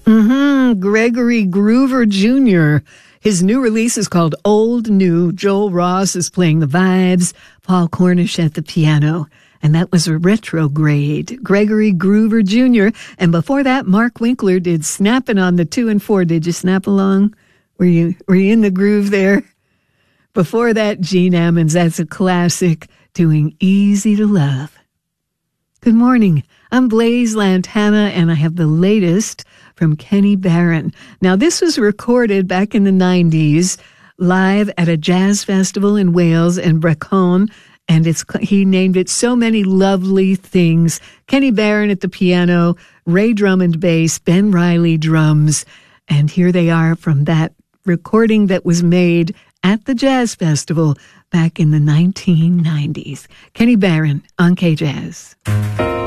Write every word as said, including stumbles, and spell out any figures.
Mm-hmm. Gregory Groover Junior His new release is called Old New. Joel Ross is playing the vibes, Paul Cornish at the piano. And that was a Retrograde. Gregory Groover Junior And before that, Mark Winkler did Snappin' on the two and four. Did you snap along? Were you, were you in the groove there? Before that, Gene Ammons. That's a classic, doing Easy to Love. Good morning. I'm Blaise Lantana, and I have the latest from Kenny Barron. Now, this was recorded back in the nineties, live at a jazz festival in Wales and Brecon, and it's he named it So Many Lovely Things. Kenny Barron at the piano, Ray Drummond bass, Ben Riley drums, and here they are from that recording that was made at the jazz festival back in the nineteen nineties. Kenny Barron on K-Jazz.